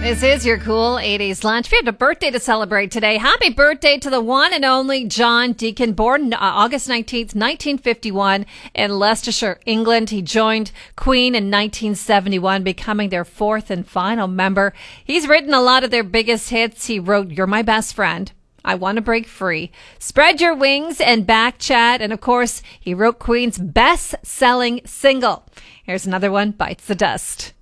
This is your cool 80s lunch. We have a birthday to celebrate today. Happy birthday to the one and only John Deacon, born August 19th, 1951 in Leicestershire, England. He joined Queen in 1971, becoming their fourth and final member. He's written a lot of their biggest hits. He wrote You're My Best Friend, I Want to Break Free, Spread Your Wings, and Back Chat. And of course, he wrote Queen's best-selling single. Here's another one, Bites the Dust.